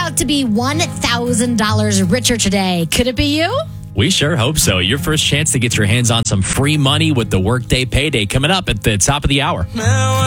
about to be $1,000 richer today. Could it be you? We sure hope so. Your first chance to get your hands on some free money with the Workday Payday coming up at the top of the hour.